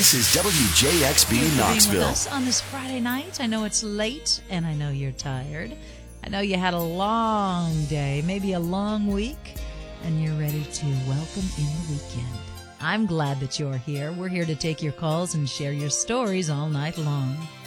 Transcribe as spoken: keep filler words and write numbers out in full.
This is W J X B Thank you for being Knoxville. with us on this Friday night. I know it's late, and I know you're tired. I know you had a long day, maybe a long week, and you're ready to welcome in the weekend. I'm glad that you're here. We're here to take your calls and share your stories all night long.